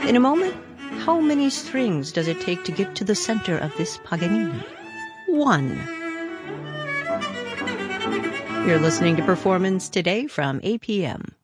In a moment, how many strings does it take to get to the center of this Paganini? 1. You're listening to Performance Today from APM.